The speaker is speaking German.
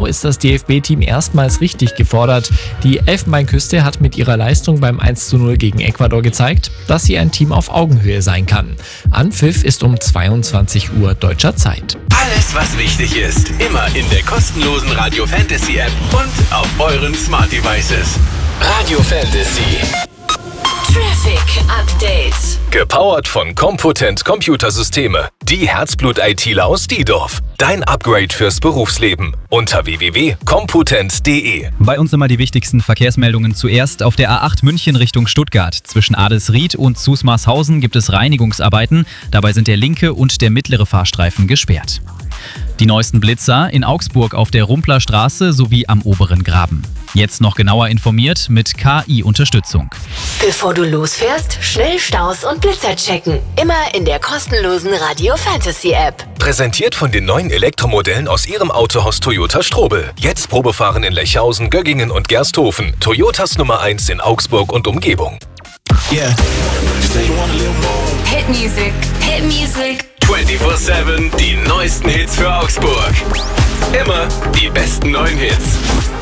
ist das DFB-Team erstmals richtig gefordert. Die Elfenbeinküste hat mit ihrer Leistung beim 1:0 gegen Ecuador gezeigt, dass sie ein Team auf Augenhöhe sein kann. Anpfiff ist um 22 Uhr deutscher Zeit. Alles, was wichtig ist, immer in der kostenlosen Radio Fantasy App und auf euren Smart Devices. Radio Fantasy. Traffic Update. Gepowert von Compotent Computersysteme. Die Herzblut-ITler aus Diedorf. Dein Upgrade fürs Berufsleben. Unter www.compotent.de. Bei uns immer die wichtigsten Verkehrsmeldungen zuerst. Auf der A8 München Richtung Stuttgart. Zwischen Adelsried und Zusmarshausen gibt es Reinigungsarbeiten. Dabei sind der linke und der mittlere Fahrstreifen gesperrt. Die neuesten Blitzer in Augsburg auf der Rumpler Straße sowie am oberen Graben. Jetzt noch genauer informiert mit KI-Unterstützung. Bevor du losfährst, schnell Staus und Blitzer checken. Immer in der kostenlosen Radio Fantasy App. Präsentiert von den neuen Elektromodellen aus ihrem Autohaus Toyota Strobel. Jetzt Probefahren in Lechhausen, Göggingen und Gersthofen. Toyotas Nummer 1 in Augsburg und Umgebung. Hit Music. Hit Music. 24/7 die neuesten Hits für Augsburg. Immer die besten neuen Hits.